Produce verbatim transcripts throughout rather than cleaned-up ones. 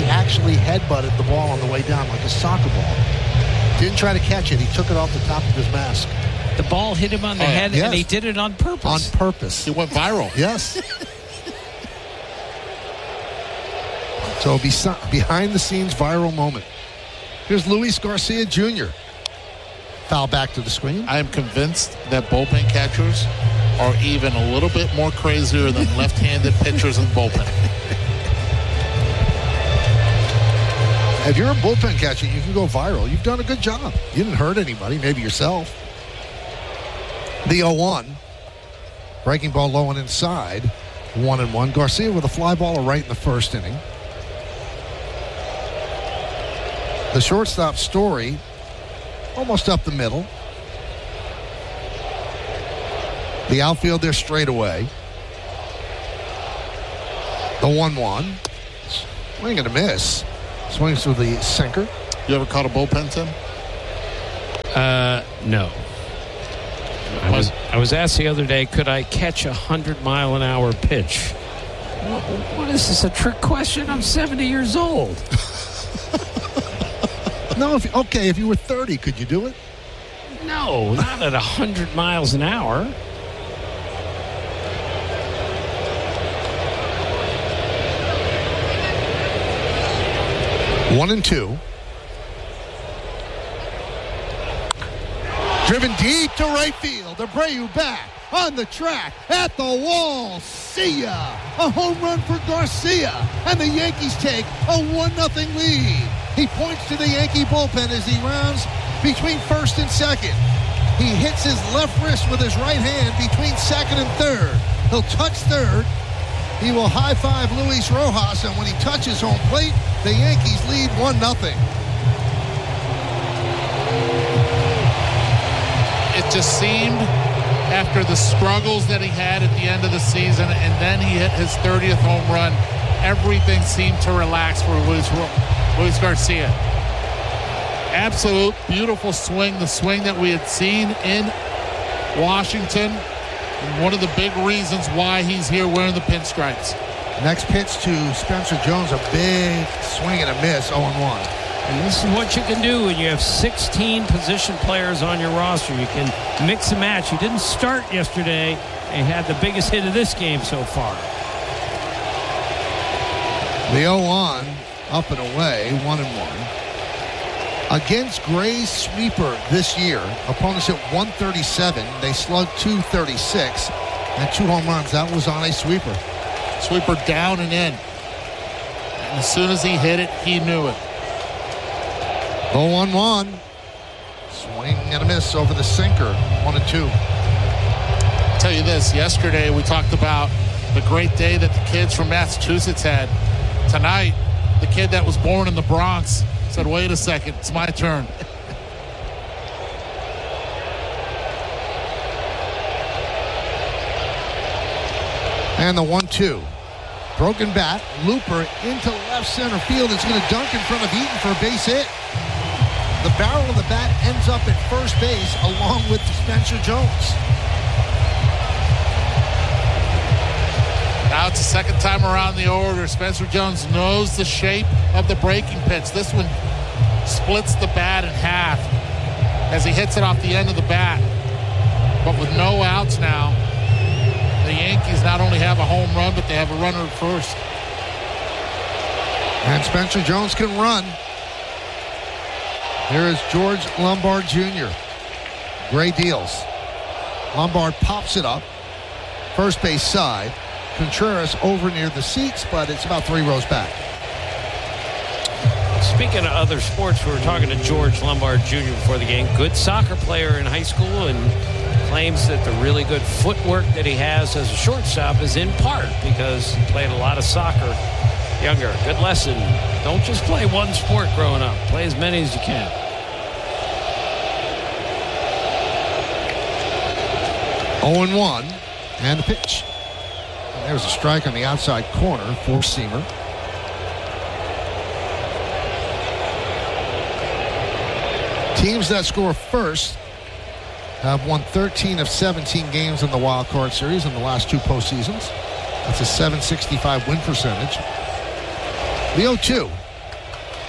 he actually headbutted the ball on the way down like a soccer ball. Didn't try to catch it. He took it off the top of his mask. The ball hit him on the oh, head, yes. and he did it on purpose. On purpose. It went viral. Yes. So behind-the-scenes viral moment. Here's Luis Garcia Junior Foul back to the screen. I am convinced that bullpen catchers are even a little bit more crazier than left-handed pitchers in the bullpen. If you're a bullpen catcher, you can go viral. You've done a good job. You didn't hurt anybody, maybe yourself. The oh one. Breaking ball low and inside. One and one. Garcia with a fly ball right in the first inning. The shortstop Story almost up the middle. The outfield there straight away. The one one. Swing and a miss. Swings with the sinker. You ever caught a bullpen, Tim? Uh, no. I was I was asked the other day, could I catch a hundred mile an hour pitch? What, what is this, a trick question? I'm seventy years old. No, if, okay, if you were thirty, could you do it? No, not at a hundred miles an hour. One and two. Driven deep to right field. Abreu back on the track at the wall. See ya. A home run for Garcia. And the Yankees take a one nothing lead. He points to the Yankee bullpen as he rounds between first and second. He hits his left wrist with his right hand between second and third. He'll touch third. He will high-five Luis Rojas, and when he touches home plate, the Yankees lead one nothing. It just seemed, after the struggles that he had at the end of the season, and then he hit his thirtieth home run, everything seemed to relax for Luis, Luis Garcia. Absolute beautiful swing, the swing that we had seen in Washington. And one of the big reasons why he's here wearing the pinstripes. Next pitch to Spencer Jones, a big swing and a miss, oh and one. And this is what you can do when you have sixteen position players on your roster. You can mix and match. He didn't start yesterday and had the biggest hit of this game so far. The oh one, up and away, one and one. Against Gray's sweeper this year, opponents hit one thirty-seven. They slugged two thirty-six and two home runs. That was on a sweeper. Sweeper down and in. And as soon as he hit it, he knew it. oh one one. Swing and a miss over the sinker. One and two. I'll tell you this. Yesterday we talked about the great day that the kids from Massachusetts had. Tonight, the kid that was born in the Bronx said, wait a second, it's my turn. And the one two. Broken bat. Looper into left center field. It's going to dunk in front of Eaton for a base hit. The barrel of the bat ends up at first base along with Spencer Jones. Now it's the second time around the order. Spencer Jones knows the shape of the breaking pitch. This one splits the bat in half as he hits it off the end of the bat. But with no outs now, the Yankees not only have a home run, but they have a runner at first. And Spencer Jones can run. Here is George Lombard Junior Gray deals. Lombard pops it up. First base side. Contreras over near the seats, but it's about three rows back. Speaking of other sports, we were talking to George Lombard Junior before the game. Good soccer player in high school, and claims that the really good footwork that he has as a shortstop is in part because he played a lot of soccer younger. Good lesson. Don't just play one sport growing up. Play as many as you can. oh and one, and the pitch. And there's a strike on the outside corner for Seamer. Teams that score first have won thirteen of seventeen games in the Wild Card Series in the last two postseasons. That's a seven sixty-five win percentage. The oh two.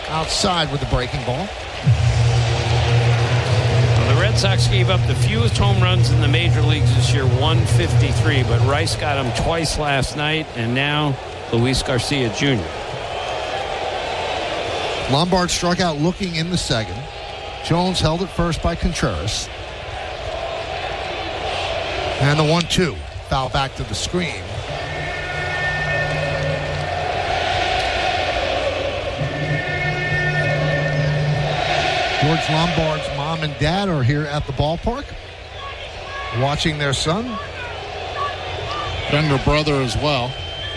outside with the breaking ball. Well, the Red Sox gave up the fewest home runs in the major leagues this year, one fifty-three, but Rice got them twice last night, and now Luis Garcia Junior Lombard struck out looking in the second. Jones held it first by Contreras. And the one two. Foul back to the screen. George Lombard's mom and dad are here at the ballpark watching their son. Younger brother as well.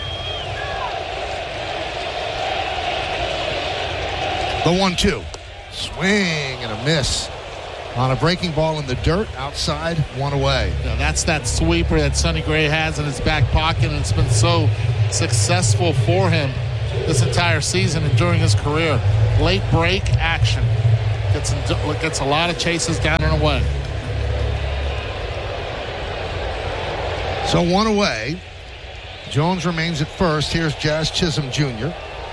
The one two. Swing and a miss on a breaking ball in the dirt outside, one away. Yeah, that's that sweeper that Sonny Gray has in his back pocket, and it's been so successful for him this entire season and during his career. Late break action. Gets, gets a lot of chases down and away. So one away. Jones remains at first. Here's Jazz Chisholm Junior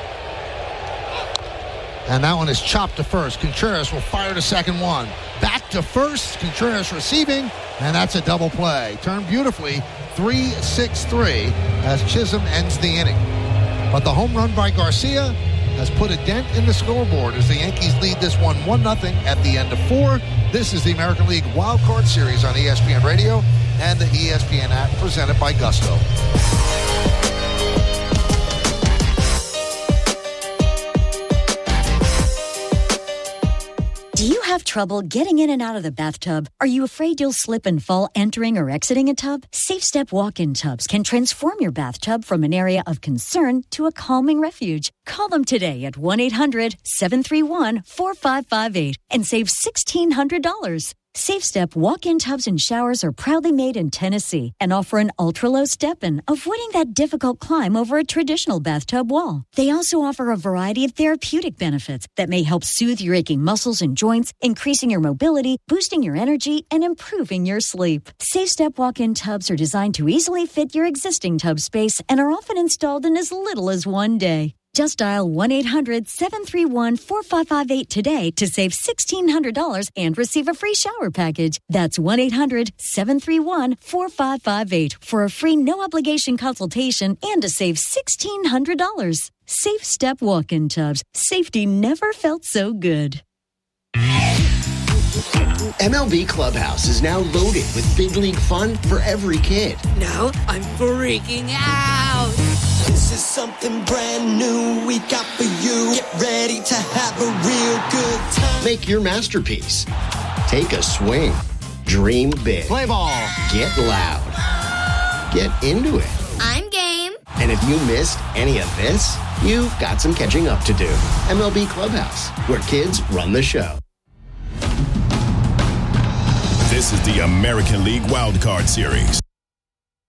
And that one is chopped to first. Contreras will fire to second one. Back to first. Contreras receiving. And that's a double play. Turned beautifully. three six three as Chisholm ends the inning. But the home run by Garcia has put a dent in the scoreboard as the Yankees lead this one one nothing at the end of four. This is the American League Wild Card Series on E S P N Radio and the E S P N app presented by Gusto. Do you have trouble getting in and out of the bathtub? Are you afraid you'll slip and fall entering or exiting a tub? Safe Step walk-in tubs can transform your bathtub from an area of concern to a calming refuge. Call them today at one eight hundred seven three one four five five eight and save sixteen hundred dollars. Safe Step walk-in tubs and showers are proudly made in Tennessee and offer an ultra-low step-in, avoiding that difficult climb over a traditional bathtub wall. They also offer a variety of therapeutic benefits that may help soothe your aching muscles and joints, increasing your mobility, boosting your energy, and improving your sleep. Safe Step walk-in tubs are designed to easily fit your existing tub space and are often installed in as little as one day. Just dial one eight hundred seven three one four five five eight today to save sixteen hundred dollars and receive a free shower package. That's one eight hundred seven three one four five five eight for a free no-obligation consultation and to save sixteen hundred dollars. Safe Step walk-in tubs. Safety never felt so good. M L B Clubhouse is now loaded with big league fun for every kid. Now I'm freaking out. This is something brand new we got for you. Get ready to have a real good time. Make your masterpiece. Take a swing. Dream big. Play ball. Get loud. Get into it. I'm game. And if you missed any of this, you've got some catching up to do. M L B Clubhouse, where kids run the show. This is the American League Wild Card Series